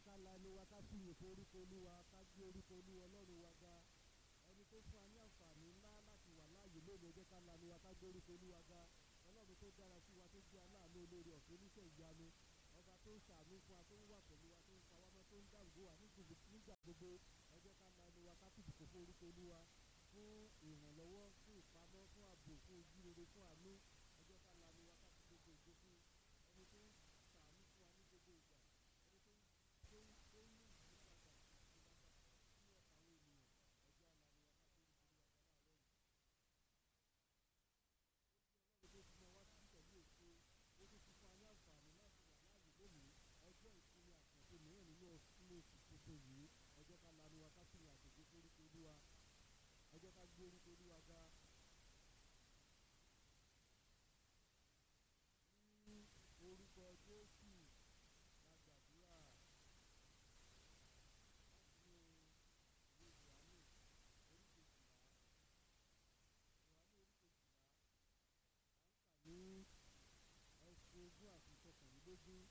jẹ́ ká la ẹnu wa ká fi ìyìn fún orúkọ Olúwa, ká gbé orúkọ Olúwa Ọlọ́run wa ga. Ẹni tó fún wa ní àǹfààní ńlá láti wà láàyè lónìí, ẹ jẹ́ ká la ẹnu wa ká gbé orúkọ Olúwa ga. Ọlọ́run tó dára sí wa, tó gbé aláàánú olórí ọ̀fẹ́ oníṣẹ́ ìyanu, ọba tó ń ṣàánú fún wa, tó ń wà pẹ̀lú wa, tó ń pa wá mọ́, tó ń dáàbò wa nígbà gbogbo. Ẹ jẹ́ ká la ẹnu wa ká fìdíkò fún orúkọ Olúwa, fún ìrànlọ́wọ́, fún ìpamọ́, fún ààbò, fún ojúrere, fún àánú. Ẹ jẹ́ ká la ẹnu wa ká fi gbogbo ìgbé fún ẹni tó ń ṣàánú fún wa ní gbogbo ìgbà, ẹni tó ń mú ìyípadà sí ọkàn àwọn ènìyàn. Ẹ jẹ́ ká la ẹnu wa ká fi orúkọ Olúwa ga láàárọ̀ yìí. Ó jẹ́ Ọlọ́run tó fi mọ́ wá sí pẹ̀lú èso, ó tún fi fún wa ní àǹfààní láti wà láàyè lónìí. Ọjọ́ ìsinmi àkànṣe mìíràn nínú oṣù tuntun yìí. Ẹ jẹ́ ká la ẹnu wa ká fi ìrìn àjò gbé orúkọ Olúwa. Ẹ jẹ́ ká gbé orúkọ Olúwa ga. Ní orúkọ Jésù la gbàdúrà. Láti inú ìwé Jòhánù orí kejìlá. Jòhánù orí kejìlá. À ń kà ní ẹsẹ̀ ogún àti ìkọkànlélógún.